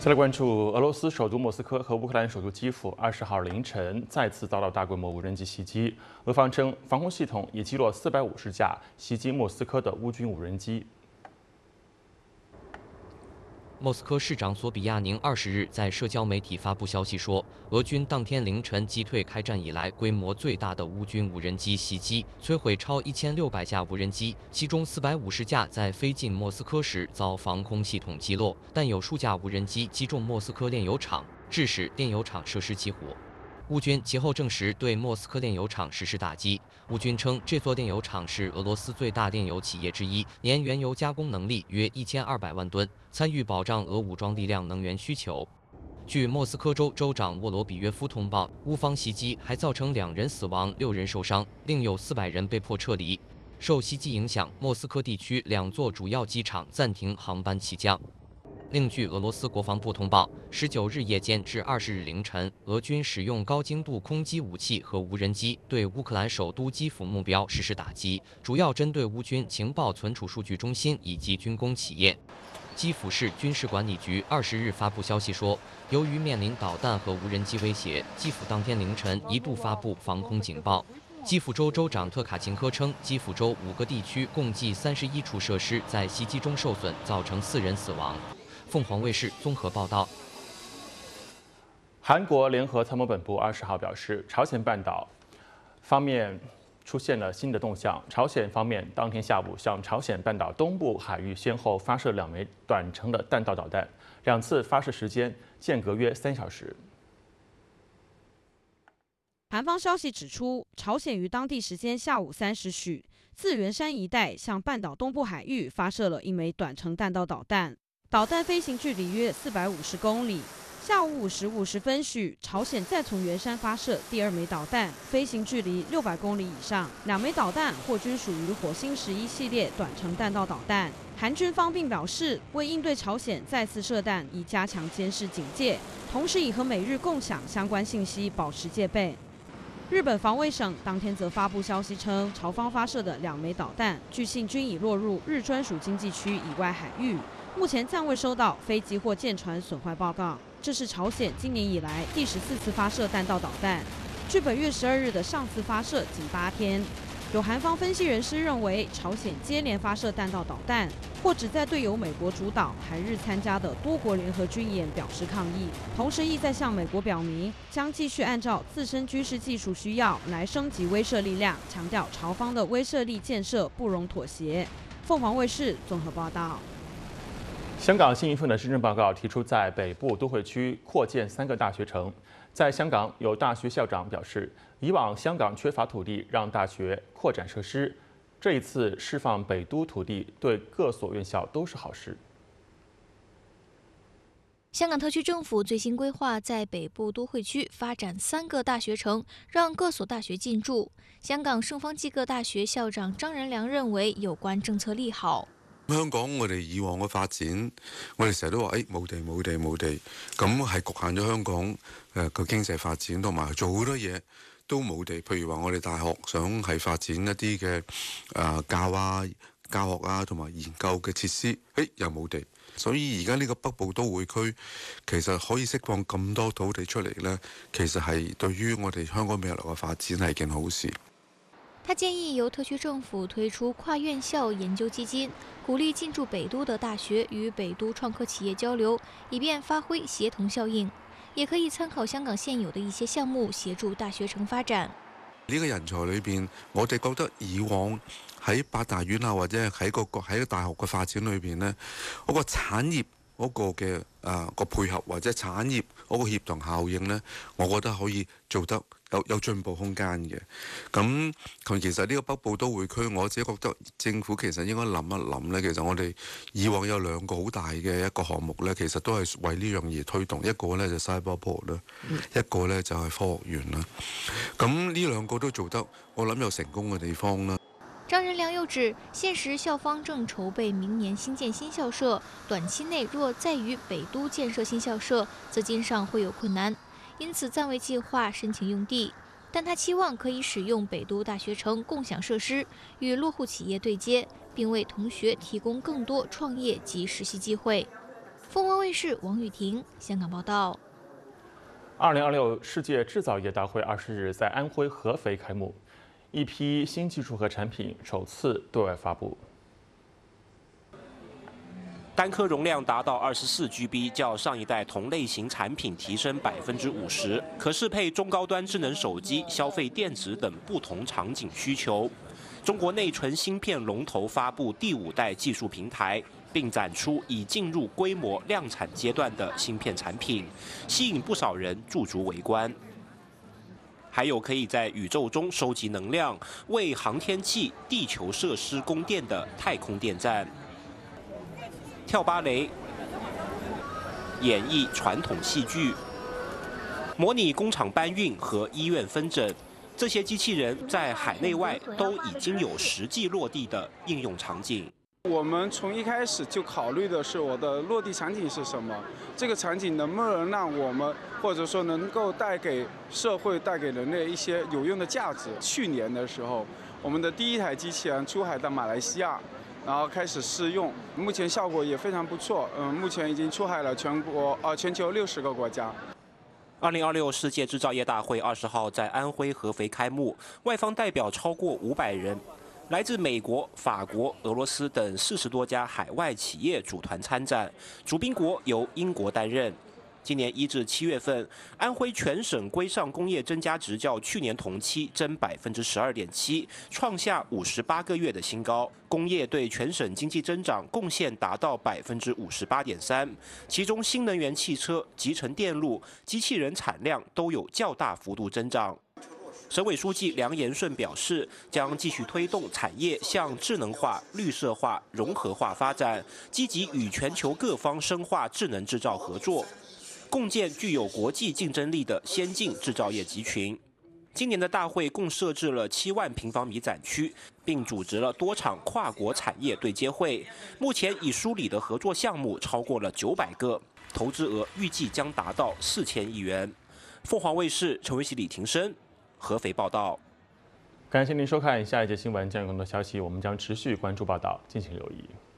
再来关注俄罗斯首都莫斯科和乌克兰首都基辅20号凌晨再次遭到大规模无人机袭击。俄方称，防空系统已击落450架袭击莫斯科的乌军无人机。 莫斯科市长索比亚宁20日在社交媒体发布消息说，俄军当天凌晨击退开战以来规模最大的乌军无人机袭击，摧毁超1600架无人机，其中450架在飞进莫斯科时遭防空系统击落，但有数架无人机击中莫斯科炼油厂，致使炼油厂设施起火。乌军其后证实对莫斯科炼油厂实施打击。乌军称，这座炼油厂是俄罗斯最大炼油企业之一，年原油加工能力约1200万吨，参与保障俄武装力量能源需求。据莫斯科州州长沃罗比约夫通报，乌方袭击还造成2人死亡、6人受伤，另有400人被迫撤离。受袭击影响，莫斯科地区2座主要机场暂停航班起降。另据俄罗斯国防部通报，19日夜间至20日凌晨，俄军使用高精度空击武器和无人机对乌克兰首都基辅目标实施打击，主要针对乌军情报存储数据中心以及军工企业。基辅市军事管理局20日发布消息说，由于面临导弹和无人机威胁，基辅当天凌晨一度发布防空警报。基辅州州长特卡琴科称，基辅州5个地区共计31处设施在袭击中受损，造成4人死亡。凤凰卫视综合报道。 韩国联合参谋本部20号表示，朝鲜半岛方面出现了新的动向。朝鲜方面当天下午向朝鲜半岛东部海域先后发射2枚短程的弹道导弹，2次发射时间间隔约3小时。 韩方消息指出，朝鲜于当地时间下午3时许，自元山一带向半岛东部海域发射了1枚短程弹道导弹。导弹飞行距离约450公里。下午5时50分许，朝鲜再从元山发射第2枚导弹，飞行距离600公里以上。2枚导弹或均属于火星11系列短程弹道导弹。韩军方并表示，为应对朝鲜再次射弹，以加强监视警戒，同时已和美日共享相关信息，保持戒备。日本防卫省当天则发布消息称，朝方发射的2枚导弹，据信均已落入日专属经济区以外海域。目前暂未收到飞机或舰船损坏报告。这是朝鲜今年以来第14次发射弹道导弹，距本月12日的上次发射仅8天。有韩方分析人士认为，朝鲜接连发射弹道导弹，或旨在对由美国主导、韩日参加的多国联合军演表示抗议，同时意在向美国表明将继续按照自身军事技术需要来升级威慑力量，强调朝方的威慑力建设不容妥协。凤凰卫视综合报道。 香港新一份的施政报告提出，在北部都会区扩建3个大学城。在香港，有大学校长表示，以往香港缺乏土地，让大学扩展设施。这一次释放北都土地，对各所院校都是好事。 香港特区政府最新规划在北部都会区发展3个大学城，让各所大学进驻。香港圣方济各大学校長張仁良認為有關政策利好。 香港我哋以往嘅發展，我哋成日都話冇地，咁係局限咗香港個經濟發展，同埋做好多嘢都冇地。譬如話我哋大學想係發展一啲嘅教學啊，同埋研究嘅設施，又冇地。所以而家呢個北部都會區其實可以釋放咁多土地出嚟呢，其實係對於我哋香港未來嘅發展係件好事。 他建议由特区政府推出跨院校研究基金，鼓励进驻北都的大学与北都创科企业交流，以便发挥协同效应。也可以參考香港現有的一些項目，協助大學城發展。 呢個人才裏邊，我哋覺得以往喺八大院啊，或者喺個大學嘅發展裏邊呢，嗰個產業嗰個嘅個配合或者產業嗰個協同效應呢，我覺得可以做得有進步空間嘅。咁其實呢個北部都會區，我自己覺得政府其實應該諗一諗呢。其實我哋以往有2個好大嘅一個項目呢，其實都係為呢樣嘢推動。一個呢就 Cyberport 啦，一個呢就係科學園啦。咁呢2個都做得，我諗有成功嘅地方啦。 張仁良又指，現時校方正籌備明年新建新校舍，短期內若再於北都建設新校舍，資金上會有困難，因此暫未計劃申請用地。但他期望可以使用北都大學城共享設施，與落戶企業對接，並為同學提供更多創業及實習機會。 凤凰卫视王雨婷香港报道。 2026世界制造业大会20日在安徽合肥开幕，一批新技术和产品首次对外发布。 单颗容量达到24GB， 较上一代同类型产品提升50%，可适配中高端智能手机、消费电子等不同场景需求。中国内存芯片龙头发布第5代技术平台，并展出已进入规模量产阶段的芯片产品，吸引不少人驻足围观。还有可以在宇宙中收集能量，为航天器、地球设施供电的太空电站。跳芭蕾、演绎传统戏剧、模拟工厂搬运和医院分诊，这些机器人在海内外都已经有实际落地的应用场景。 我们从一开始就考虑的是我的落地场景是什么，这个场景能不能让我们或者说能够带给社会、带给人类一些有用的价值。去年的时候，我们的第1台机器人出海到马来西亚。然后开始试用，目前效果也非常不错。目前已经出海了全球60个国家。 2026世界制造业大会20号在安徽合肥开幕，外方代表超过500人，来自美国、法国、俄罗斯等40多家海外企业组团参展，主宾国由英国担任。今年1至7月份，安徽全省规上工业增加值较去年同期增12.7%，创下58个月的新高。工业对全省经济增长贡献达到58.3%，其中新能源汽车、集成电路、机器人产量都有较大幅度增长。省委书记梁延顺表示，将继续推动产业向智能化、绿色化、融合化发展，积极与全球各方深化智能制造合作，共建具有国际竞争力的先进制造业集群。今年的大会共设置了7万平方米展区，并组织了多场跨国产业对接会。目前已梳理的合作项目超过了900个，投资额预计将达到4000亿元。凤凰卫视陈维熙、李庭生合肥报道。 感谢您收看，下一节新闻将有更多消息，我们将持续关注报道，敬请留意。